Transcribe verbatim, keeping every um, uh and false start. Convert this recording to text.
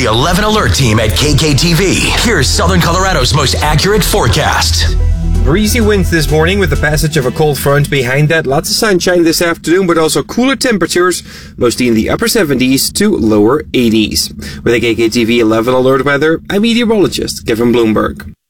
the eleven Alert team at K K T V. Here's Southern Colorado's most accurate forecast. Breezy winds this morning with the passage of a cold front behind that. Lots of sunshine this afternoon, but also cooler temperatures, mostly in the upper seventies to lower eighties. With the K K T V eleven Alert weather, I'm meteorologist Kevin Bloomberg.